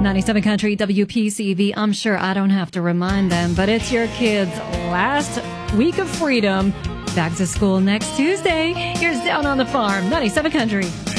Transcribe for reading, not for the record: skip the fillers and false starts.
97 Country WPCV. I'm sure I don't have to remind them, but it's your kids' last week of freedom. Back to school next Tuesday. Here's Down on the Farm, 97 Country.